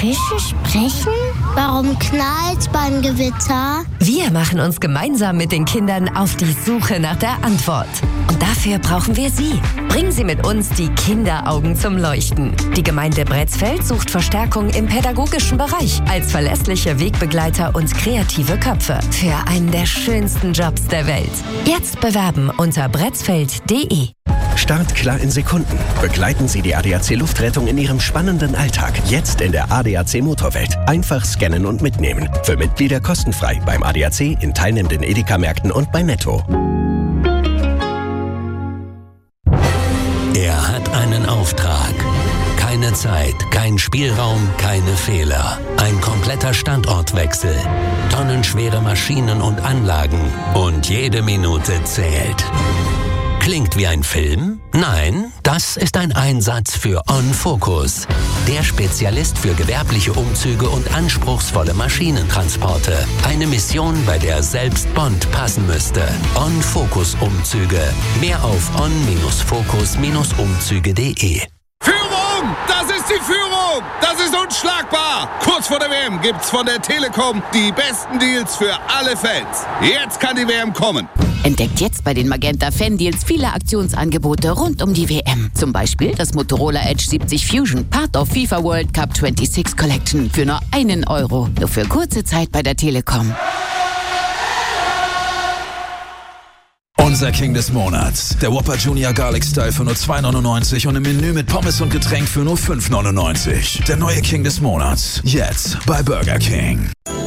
Fische sprechen? Warum knallt's beim Gewitter? Wir machen uns gemeinsam mit den Kindern auf die Suche nach der Antwort. Und dafür brauchen wir Sie. Bringen Sie mit uns die Kinderaugen zum Leuchten. Die Gemeinde Bretzfeld sucht Verstärkung im pädagogischen Bereich als verlässliche Wegbegleiter und kreative Köpfe für einen der schönsten Jobs der Welt. Jetzt bewerben unter bretzfeld.de. Start klar in Sekunden. Begleiten Sie die ADAC Luftrettung in Ihrem spannenden Alltag. Jetzt in der ADAC Motorwelt. Einfach scannen und mitnehmen. Für Mitglieder kostenfrei beim ADAC, in teilnehmenden Edeka-Märkten und bei Netto. Er hat einen Auftrag. Keine Zeit, kein Spielraum, keine Fehler. Ein kompletter Standortwechsel. Tonnenschwere Maschinen und Anlagen. Und jede Minute zählt. Klingt wie ein Film? Nein, das ist ein Einsatz für OnFocus. Der Spezialist für gewerbliche Umzüge und anspruchsvolle Maschinentransporte. Eine Mission, bei der selbst Bond passen müsste. OnFocus Umzüge. Mehr auf on-focus-umzüge.de. Führung! Das ist die Führung! Das ist unschlagbar! Kurz vor der WM gibt's von der Telekom die besten Deals für alle Fans. Jetzt kann die WM kommen. Entdeckt jetzt bei den Magenta Fan Deals viele Aktionsangebote rund um die WM. Zum Beispiel das Motorola Edge 70 Fusion, Part of FIFA World Cup 26 Collection für nur €1. Nur für kurze Zeit bei der Telekom. Unser King des Monats. Der Whopper Junior Garlic Style für nur $2,99 und im Menü mit Pommes und Getränk für nur $5,99. Der neue King des Monats. Jetzt bei Burger King.